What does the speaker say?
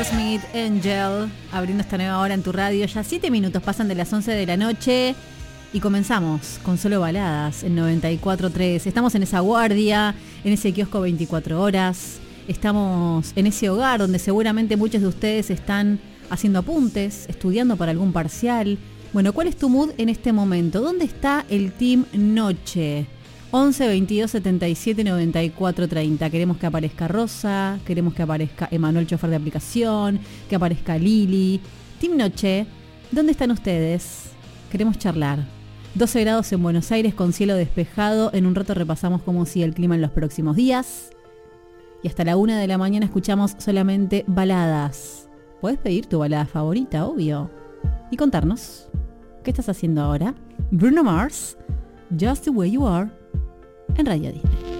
Smith, Angel, abriendo esta nueva hora en tu radio. Ya 7 minutos pasan de las 11 de la noche y comenzamos con solo baladas en 94.3. Estamos en esa guardia, en ese kiosco 24 horas. Estamos en ese hogar donde seguramente muchos de ustedes están haciendo apuntes, estudiando para algún parcial. Bueno, ¿cuál es tu mood en este momento? ¿Dónde está el Team Noche? 11 22 77 94 30. Queremos que aparezca Rosa, queremos que aparezca Emanuel, chofer de aplicación, que aparezca Lili. Team Noche, ¿dónde están ustedes? Queremos charlar. 12 grados en Buenos Aires con cielo despejado. En un rato repasamos cómo sigue el clima en los próximos días. Y hasta la 1 de la mañana escuchamos solamente baladas. Podés pedir tu balada favorita, obvio. Y contarnos, ¿qué estás haciendo ahora? Bruno Mars, Just the Way You Are, en Radio Disney.